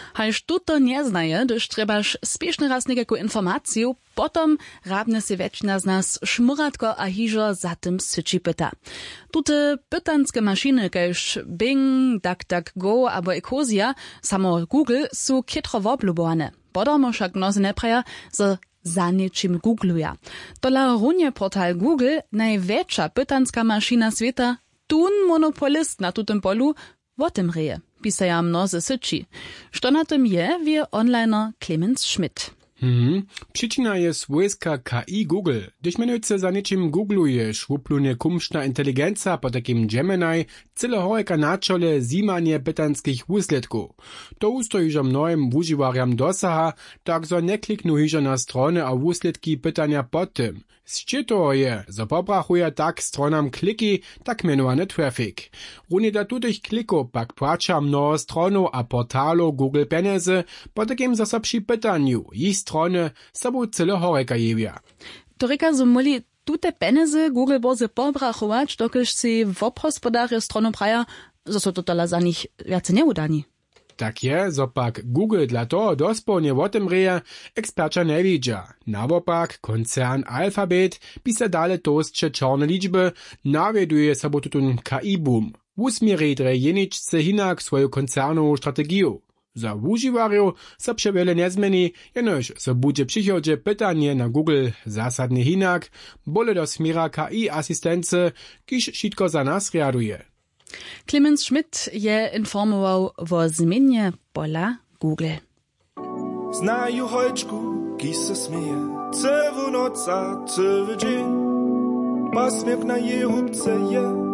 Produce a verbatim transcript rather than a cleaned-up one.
Haž tuto nie znaje, gdyż trebaš spiešny raz nejakú informaciju, potom rábne si väčšina z nás šmuratko a hižo za tým syči pyta. Tute pytanske mašiny, kaž Bing, DuckDuckGo abo Ecosia, samo Google, sú kytro woblubowane. Podomo však mnozy nepraja, z za niečím googluja. Tola runje portal Google najväčšia pytanska mašina sveta, tun monopolist na tutem polu, o tym reje, pisaja mnozy syči. Što na tym je, wie onliner Clemens Schmidt. Mhm. Przyczyna jest wojska K I Google. Gdyż menujce za niczym googlujesz, wuplunie kumszna inteligencja po takim Gemini, cyle horeka na czole zimanie pytanskich wusledków. To ustoji, że mnoim używariam dosaha, tak zo nie kliknu hižo na stronę a wusledki pytania pod tym. Zcie to je, zo pobrachuje tak stronam kliki, tak menowany traffic. Runie da tutych klików pak płaca mnoho stronów a portalo Google Peneze, po takim zasa przy pytaniu, ich strony sobą cyle horeka jewia. To reka, zo moli tute peneze Google boze pobrachować, dokiż si wobhospodarje stronu praja, zo so to tola za nich jace nie udani. Tak je, zopak Google dla toho dospołnie o tym reje, ekspercza nie widza. Nawopak, koncern Alphabet pisa dale toastcze czarne liczby, nawieduje sobą tutun K I boom. Usmieri dre jeniczce hinak swoją koncernową strategię. Za używarju so przewiele nie zmieni, jenoż so bude przychodzie pytanie na Google zasadny hinak, bole do smira K I asystence, kiż szitko za nas reaguje. Clemens Schmidt je informował o zmianie pola Google. Znaju hojczku, kiż se smieje, cewu noca, cewu dzień, pasmiek na jej hubce je.